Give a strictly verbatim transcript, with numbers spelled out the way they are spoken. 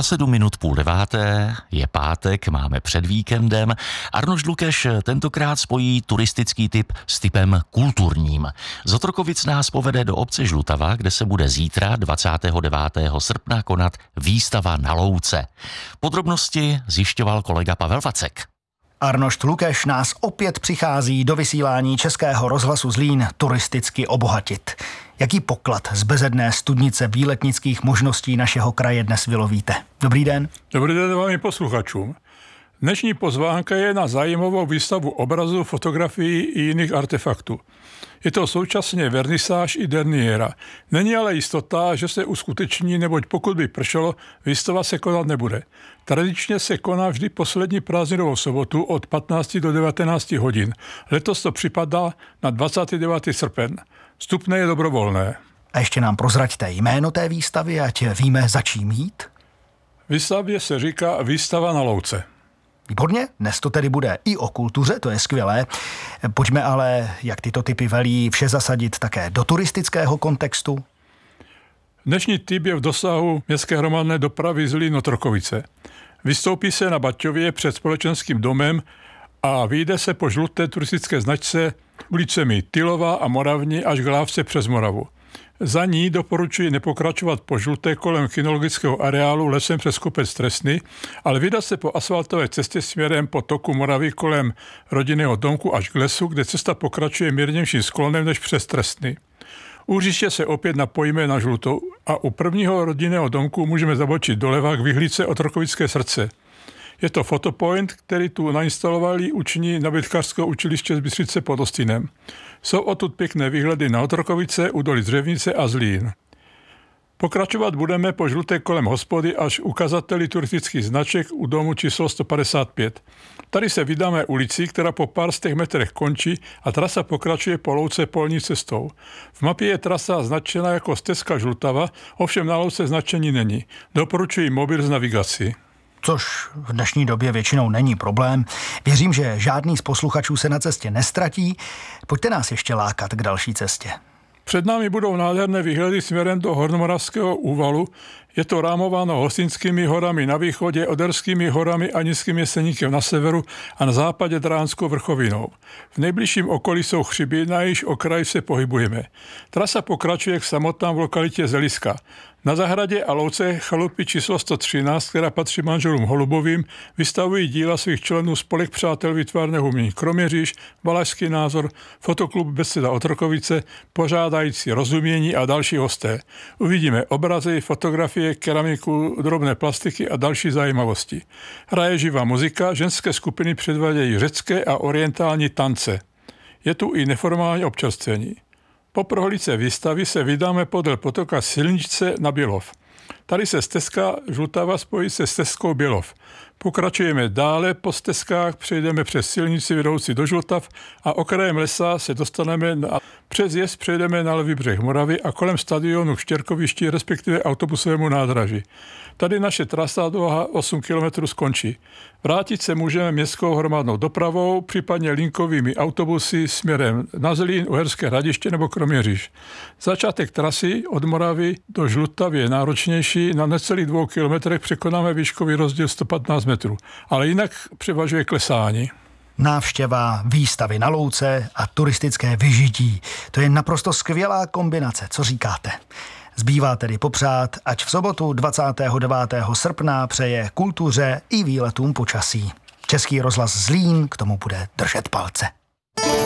Za sedm minut půl deváté, je pátek, máme před víkendem. Arnošt Lukeš tentokrát spojí turistický typ s typem kulturním. Z Otrokovic nás povede do obce Žlutava, kde se bude zítra dvacátého devátého srpna konat výstava na louce. Podrobnosti zjišťoval kolega Pavel Vacek. Arnošt Lukeš nás opět přichází do vysílání Českého rozhlasu Zlín turisticky obohatit. Jaký poklad z bezedné studnice výletnických možností našeho kraje dnes vylovíte? Dobrý den. Dobrý den vám i posluchačům. Dnešní pozvánka je na zajímavou výstavu obrazů, fotografií i jiných artefaktů. Je to současně vernisáž i derniéra. Není ale jistota, že se uskuteční, neboť pokud by pršelo, výstava se konat nebude. Tradičně se koná vždy poslední prázdninovou sobotu od patnácti do devatenácti hodin. Letos to připadá na dvacátého devátého srpen. Vstupné je dobrovolné. A ještě nám prozraďte jméno té výstavy, ať víme, za čím jít. Výstavě se říká Výstava na louce. Výborně, dnes to tedy bude i o kultuře, to je skvělé. Pojďme ale, jak tyto typy velí, vše zasadit také do turistického kontextu. Dnešní typ je v dosahu městské hromadné dopravy Zlín Otrokovice. Vystoupí se na Baťově před společenským domem a vyjde se po žluté turistické značce ulicemi Tylova a Moravní až k lávce přes Moravu. Za ní doporučuji nepokračovat po žluté kolem kynologického areálu lesem přes kopec Trestny, ale vydat se po asfaltové cestě směrem po toku Moravy kolem rodinného domku až k lesu, kde cesta pokračuje mírnějším sklonem než přes Trestny. U hřiště se opět napojíme na žlutou a u prvního rodinného domku můžeme zabočit doleva k vyhlídce Otrokovické srdce. Je to fotopoint, který tu nainstalovali uční nabytkářského učiliště z Bystřice pod Ostinem. Jsou odtud pěkné výhledy na Otrokovice, údolí Dřevnice a Zlín. Pokračovat budeme po žluté kolem hospody až ukazateli turistických značek u domu číslo sto padesát pět. Tady se vydáme ulici, která po pár stech metrech končí a trasa pokračuje po louce polní cestou. V mapě je trasa značena jako stezka Žlutava, ovšem na louce značení není. Doporučuji mobil z navigací. Což v dnešní době většinou není problém. Věřím, že žádný z posluchačů se na cestě nestratí. Pojďte nás ještě lákat k další cestě. Před námi budou nádherné výhledy směrem do Hornomoravského úvalu. Je to rámováno Hostinskými horami na východě, Oderskými horami a Nízkým Jeseníkem na severu a na západě Dránskou vrchovinou. V nejbližším okolí jsou hřiby, na jejíž okraji se pohybujeme. Trasa pokračuje k samotnám v lokalitě Zeliska. Na zahradě a louce chalupy číslo sto třináct, která patří manželům Holubovým, vystavují díla svých členů Spolek přátel výtvarného umění Kroměříž, Valašský názor, Fotoklub Beseda Otrokovice, pořádající Rozumění a další hosté. Uvidíme obrazy, fotografie, keramiku, drobné plastiky a další zajímavosti. Hraje živá muzika, ženské skupiny předvádějí řecké a orientální tance. Je tu i neformální občerstvení. Po prohlídce výstavy se vydáme podél potoka Silničce na Bělov. Tady se stezka Žlutava spojí se stezkou Bělov. Pokračujeme dále po stezkách, přejdeme přes silnici vedoucí do Žlutav a okrajem lesa se dostaneme na, přes jez přejdeme na levý břeh Moravy a kolem stadionu k Štěrkovišti, respektive autobusovému nádraží. Tady naše trasa dlouhá osm kilometrů skončí. Vrátit se můžeme městskou hromadnou dopravou, případně linkovými autobusy směrem na Zlín, Uherské Hradiště nebo Kroměříž. Začátek trasy od Moravy do Žlutavy je náročnější, na necelých dvou kilometrech překonáme výškový rozdíl sto patnáct metrů, ale jinak převažuje klesání. Návštěva, výstavy na louce a turistické vyžití. To je naprosto skvělá kombinace, co říkáte? Zbývá tedy popřát, ať v sobotu dvacátého devátého srpna přeje kultuře i výletům počasí. Český rozhlas Zlín k tomu bude držet palce.